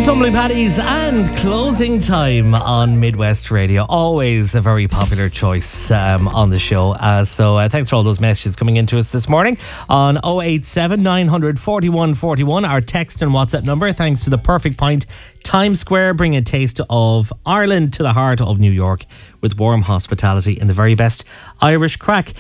Tumbling Paddies and closing time on Midwest Radio. Always a very popular choice on the show. So thanks for all those messages coming into us this morning on 087 900 41 41, our text and WhatsApp number. Thanks to the Perfect Pint Times Square, bring a taste of Ireland to the heart of New York with warm hospitality and the very best Irish crack.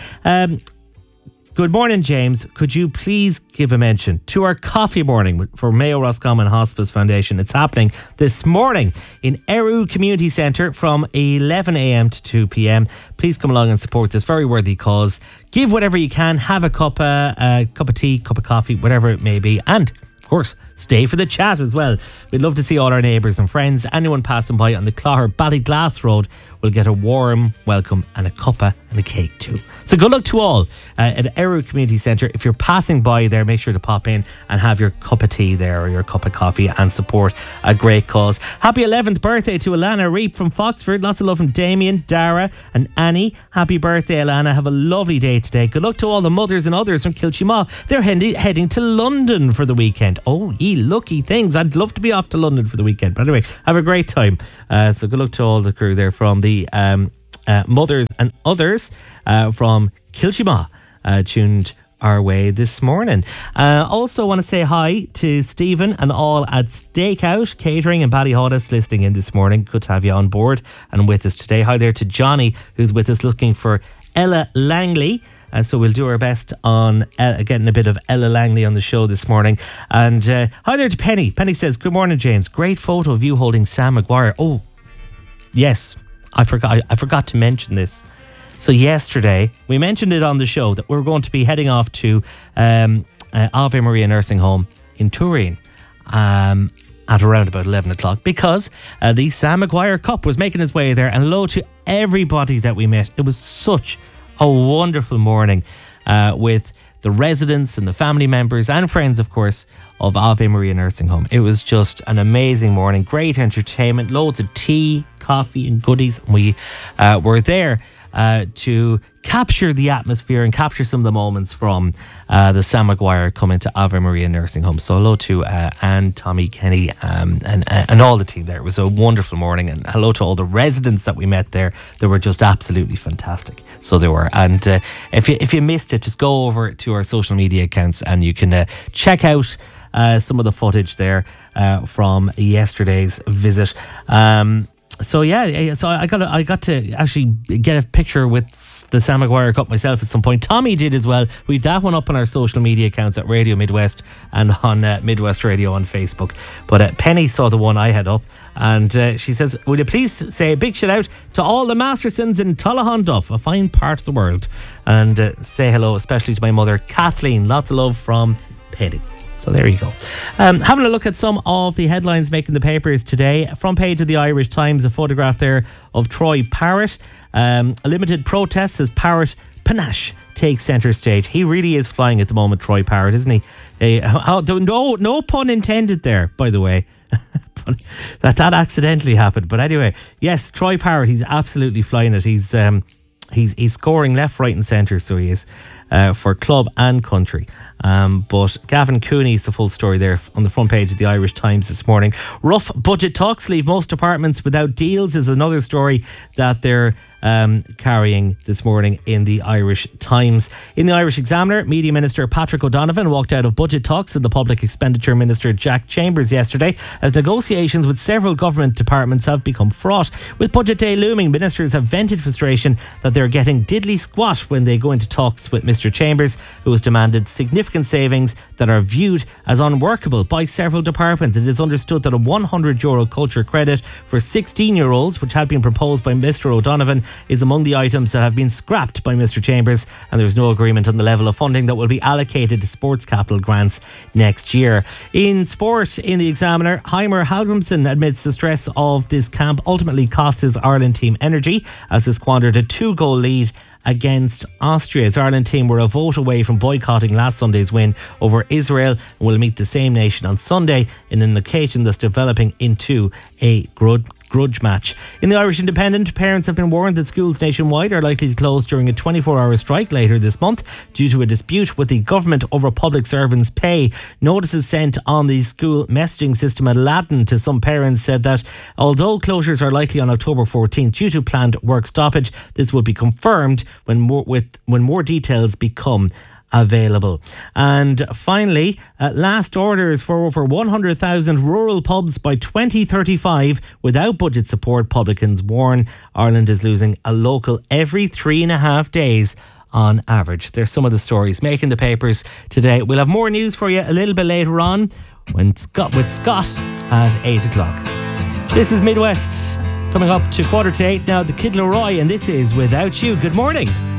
Good morning, James. Could you please give a mention to our coffee morning for Mayo Roscommon Hospice Foundation? It's happening this morning in Eru Community Centre from 11 a.m. to 2 p.m. Please come along and support this very worthy cause. Give whatever you can. Have a cup of tea, cup of coffee, whatever it may be. And, of course, stay for the chat as well. We'd love to see all our neighbours and friends. Anyone passing by on the Clogher Ballyglass Road will get a warm welcome and a cuppa and a cake too. So good luck to all at Eru Community Centre. If you're passing by there, make sure to pop in and have your cup of tea there or your cup of coffee and support a great cause. Happy 11th birthday to Alana Reap from Foxford. Lots of love from Damien, Dara and Annie. Happy birthday, Alana. Have a lovely day today. Good luck to all the mothers and others from Kilchima. They're heading to London for the weekend. Oh, ye lucky things. I'd love to be off to London for the weekend. But anyway, have a great time. So good luck to all the crew there from the mothers and others from Kilchima tuned our way this morning. Also want to say hi to Stephen and all at Stakeout Catering in Ballyhonus listening in this morning. Good to have you on board and with us today. Hi there to Johnny, who's with us looking for Ella Langley. So we'll do our best on getting a bit of Ella Langley on the show this morning. And hi there to Penny. Penny says, good morning, James. Great photo of you holding Sam Maguire. Oh, yes. I forgot to mention this. So yesterday, we mentioned it on the show that we're going to be heading off to Ave Maria Nursing Home in Turin at around about 11 o'clock because the Sam Maguire Cup was making its way there. And hello to everybody that we met. It was such a wonderful morning with the residents and the family members and friends, of course, of Ave Maria Nursing Home. It was just an amazing morning, great entertainment, loads of tea, coffee and goodies. We were there to capture the atmosphere and capture some of the moments from the Sam Maguire coming to Ave Maria Nursing Home. So hello to Anne, Tommy, Kenny and all the team there. It was a wonderful morning, and hello to all the residents that we met there. They were just absolutely fantastic. So they were. And if you missed it, just go over to our social media accounts and you can check out some of the footage there from yesterday's visit. So I got to actually get a picture with the Sam Maguire Cup myself at some point. Tommy did as well. We've that one up on our social media accounts at Radio Midwest and on Midwest Radio on Facebook. But Penny saw the one I had up, and she says, "Will you please say a big shout out to all the Mastersons in Tullahanduff, a fine part of the world, and say hello especially to my mother Kathleen. Lots of love from Penny." So there you go. Having a look at some of the headlines making the papers today. Front page of the Irish Times, a photograph there of Troy Parrott. A limited protest as Parrott panache takes centre stage. He really is flying at the moment, Troy Parrott, isn't he? No pun intended there, by the way. that accidentally happened. But anyway, yes, Troy Parrott, he's absolutely flying it. He's scoring left, right and centre, so he is, for club and country. But Gavin Cooney is the full story there on the front page of the Irish Times this morning. Rough budget talks leave most departments without deals is another story that they're carrying this morning in the Irish Times. In the Irish Examiner, Media Minister Patrick O'Donovan walked out of budget talks with the Public Expenditure Minister Jack Chambers yesterday as negotiations with several government departments have become fraught. With budget day looming, ministers have vented frustration that they're getting diddly squat when they go into talks with Mr Chambers, who has demanded significant savings that are viewed as unworkable by several departments. It is understood that a €100 culture credit for 16-year-olds, which had been proposed by Mr O'Donovan, is among the items that have been scrapped by Mr Chambers, and there is no agreement on the level of funding that will be allocated to sports capital grants next year. In sport, in the Examiner, Heimer Hallgrimsson admits the stress of this camp ultimately cost his Ireland team energy as they squandered a 2-goal lead against Austria. His Ireland team were a vote away from boycotting last Sunday's win over Israel and will meet the same nation on Sunday in an occasion that's developing into a grudge match. In the Irish Independent, parents have been warned that schools nationwide are likely to close during a 24-hour strike later this month due to a dispute with the government over public servants' pay. Notices sent on the school messaging system Aladdin to some parents said that although closures are likely on October 14th due to planned work stoppage, this will be confirmed when more details become available. And finally, last orders for over 100,000 rural pubs by 2035 without budget support. Publicans warn Ireland is losing a local every 3.5 days on average. There's some of the stories making the papers today. We'll have more news for you a little bit later on with Scott at 8 o'clock. This is Midwest coming up to 7:45 now. The Kid Laroi, and this is Without You. Good morning.